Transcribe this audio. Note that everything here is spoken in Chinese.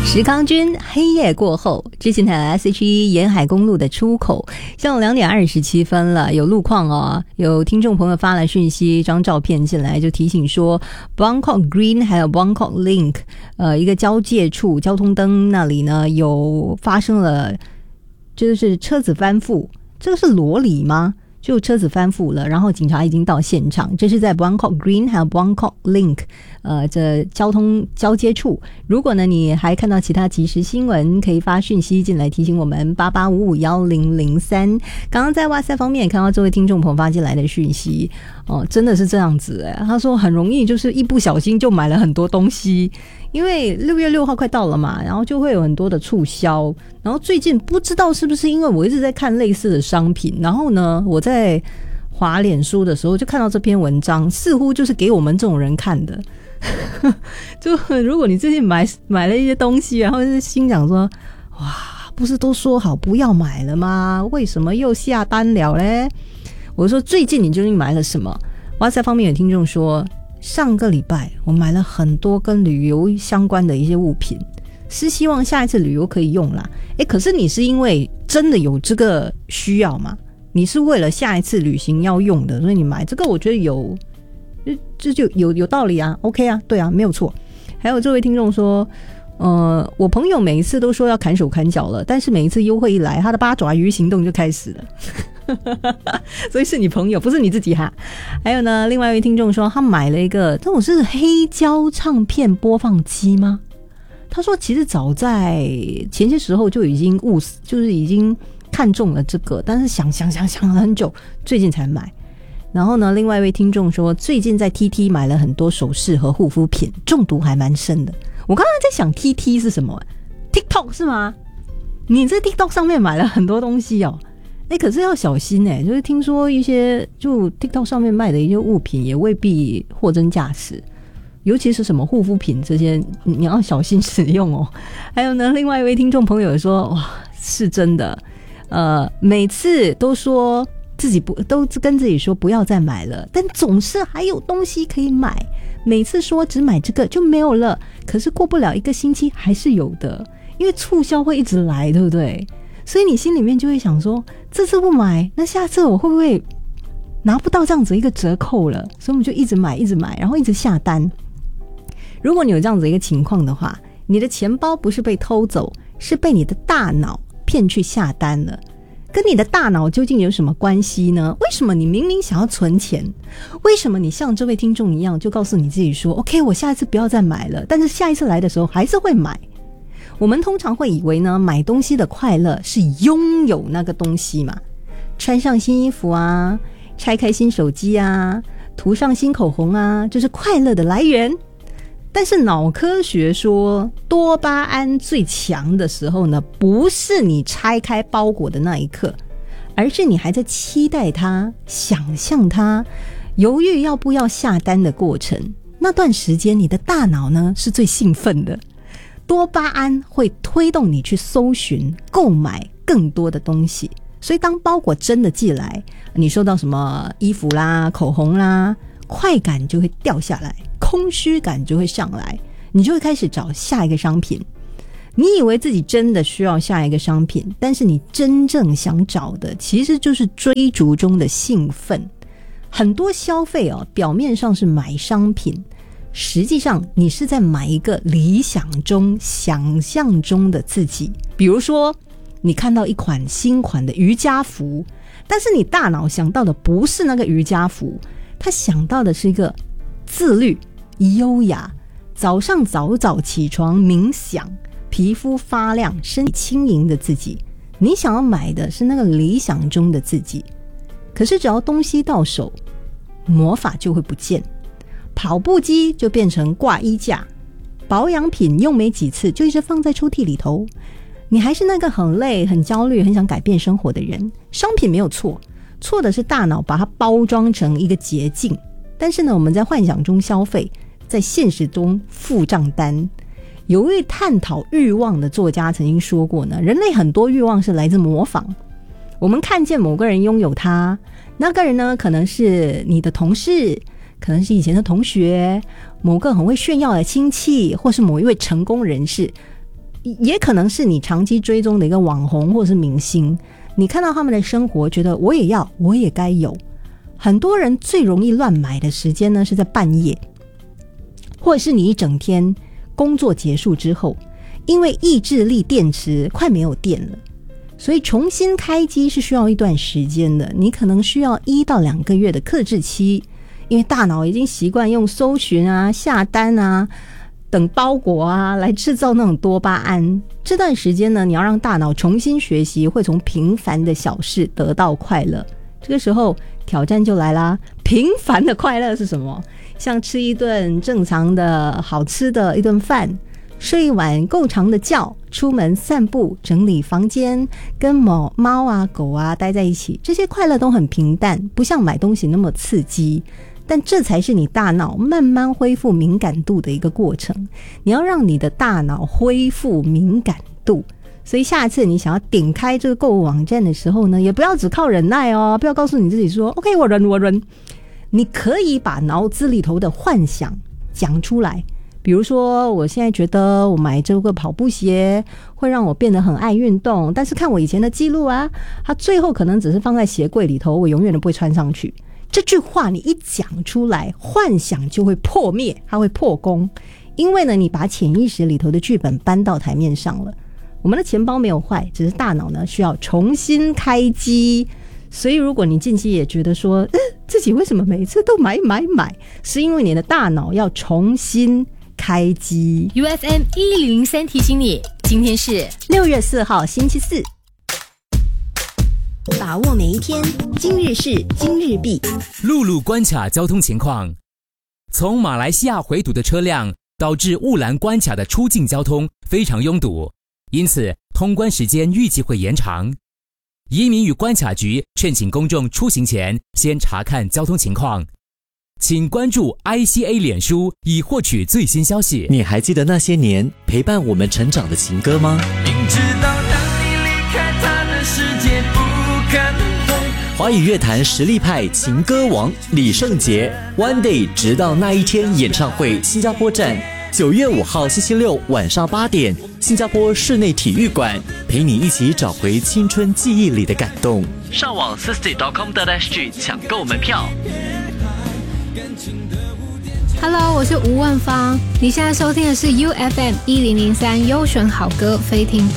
石康君黑夜过后，之前台 SH1 沿海公路的出口，像2点27分了，有路况哦，有听众朋友发来讯息，一张照片进来就提醒说 Buangkok Green 还有 Buangkok Link 一个交界处交通灯那里呢有发生了就是车子翻覆，这个是罗里吗？就车子翻覆了，然后警察已经到现场，这是在 Buangkok Green 还有 Buangkok Link 这交通交接处。如果呢你还看到其他即时新闻，可以发讯息进来提醒我们88551003。刚刚在哇塞方面也看到这位听众朋友发进来的讯息真的是这样子他说很容易就是一不小心就买了很多东西，因为6月6号快到了嘛，然后就会有很多的促销，然后最近不知道是不是因为我一直在看类似的商品，然后呢我在滑脸书的时候就看到这篇文章，似乎就是给我们这种人看的就如果你最近买了一些东西，然后是心想说哇不是都说好不要买了吗，为什么又下单了嘞？我说最近你究竟买了什么？哇塞方面有听众说上个礼拜我买了很多跟旅游相关的一些物品，是希望下一次旅游可以用啦。可是你是因为真的有这个需要吗？你是为了下一次旅行要用的，所以你买这个，我觉得这就有道理啊 ，OK 啊，对啊，没有错。还有这位听众说我朋友每一次都说要砍手砍脚了，但是每一次优惠一来，他的八爪鱼行动就开始了所以是你朋友不是你自己哈。还有呢，另外一位听众说他买了一个这种是黑胶唱片播放机吗？他说其实早在前些时候就已经就是已经看中了这个，但是想了很久，最近才买。然后呢，另外一位听众说最近在 TT 买了很多首饰和护肤品，中毒还蛮深的。我刚刚在想 TT 是什么 TikTok 是吗？你在 TikTok 上面买了很多东西哦。可是要小心就是听说一些就 TikTok 上面卖的一些物品也未必货真价实，尤其是什么护肤品这些你要小心使用哦。还有呢，另外一位听众朋友说哇是真的每次都说都跟自己说不要再买了，但总是还有东西可以买，每次说只买这个就没有了，可是过不了1个星期还是有的，因为促销会一直来，对不对？所以你心里面就会想说这次不买，那下次我会不会拿不到这样子一个折扣了？所以我们就一直买然后一直下单。如果你有这样子一个情况的话，你的钱包不是被偷走，是被你的大脑骗去下单了。跟你的大脑究竟有什么关系呢？为什么你明明想要存钱，为什么你像这位听众一样就告诉你自己说 OK 我下一次不要再买了，但是下一次来的时候还是会买？我们通常会以为呢，买东西的快乐是拥有那个东西嘛，穿上新衣服啊，拆开新手机啊，涂上新口红啊，这是快乐的来源。但是脑科学说多巴胺最强的时候呢，不是你拆开包裹的那一刻，而是你还在期待它，想象它，犹豫要不要下单的过程，那段时间你的大脑呢是最兴奋的，多巴胺会推动你去搜寻购买更多的东西。所以当包裹真的寄来，你收到什么衣服啦口红啦，快感就会掉下来，空虚感就会上来，你就会开始找下一个商品。你以为自己真的需要下一个商品，但是你真正想找的其实就是追逐中的兴奋。很多消费表面上是买商品，实际上你是在买一个理想中想象中的自己。比如说你看到一款新款的瑜伽服，但是你大脑想到的不是那个瑜伽服，他想到的是一个自律优雅，早上早早起床冥想，皮肤发亮身体轻盈的自己。你想要买的是那个理想中的自己，可是只要东西到手，魔法就会不见。跑步机就变成挂衣架，保养品用没几次就一直放在抽屉里头，你还是那个很累很焦虑很想改变生活的人。商品没有错，错的是大脑把它包装成一个捷径。但是呢，我们在幻想中消费，在现实中付账单。有位探讨欲望的作家曾经说过呢，人类很多欲望是来自模仿。我们看见某个人拥有它，那个人呢可能是你的同事，可能是以前的同学，某个很会炫耀的亲戚，或是某一位成功人士。 也可能是你长期追踪的一个网红或是明星，你看到他们的生活觉得我也要，我也该有。很多人最容易乱买的时间呢是在半夜，或者是你一整天工作结束之后，因为意志力电池快没有电了，所以重新开机是需要一段时间的，你可能需要1到2个月的克制期，因为大脑已经习惯用搜寻啊、下单啊、等包裹啊来制造那种多巴胺。这段时间呢，你要让大脑重新学习，会从平凡的小事得到快乐。这个时候挑战就来啦，平凡的快乐是什么？像吃一顿正常的好吃的一顿饭，睡一晚够长的觉，出门散步，整理房间，跟猫啊狗啊待在一起，这些快乐都很平淡，不像买东西那么刺激，但这才是你大脑慢慢恢复敏感度的一个过程。你要让你的大脑恢复敏感度，所以下次你想要点开这个购物网站的时候呢，也不要只靠忍耐哦，不要告诉你自己说 OK 我忍，你可以把脑子里头的幻想讲出来。比如说我现在觉得我买这个跑步鞋会让我变得很爱运动，但是看我以前的记录啊，它最后可能只是放在鞋柜里头，我永远都不会穿上去。这句话你一讲出来，幻想就会破灭，它会破功，因为呢你把潜意识里头的剧本搬到台面上了。我们的钱包没有坏，只是大脑呢需要重新开机。所以如果你近期也觉得说自己为什么每次都买，是因为你的大脑要重新开机。 UFM 1003提醒你，今天是 6月4号星期四， 把握每一天，今日事今日毕。 陆路关卡交通情况，从马来西亚回堵的车辆导致雾兰关卡的出境交通非常拥堵，因此通关时间预计会延长。移民与关卡局劝请公众出行前先查看交通情况，请关注 ICA 脸书以获取最新消息。 你还记得那些年陪伴我们成长的情歌吗？ 明知道当你离开他的世界不可能会。 华语乐坛实力派情歌王李圣杰 One Day 直到那一天演唱会新加坡站9月5号星期六晚上8点，新加坡室内体育馆，陪你一起找回青春记忆里的感动。 上网 60.com.sg 抢购门票。 Hello， 我是吴万芳，你现在收听的是 UFM 1003优选好歌非听不